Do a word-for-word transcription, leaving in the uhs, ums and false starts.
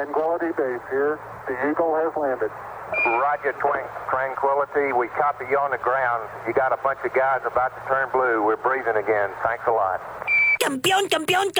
Tranquility Base here. The Eagle has landed. Roger, Twin Tranquility. We copy you on the ground. You got a bunch of guys about to turn blue. We're breathing again. Thanks a lot. Campeón, campeón, campeón.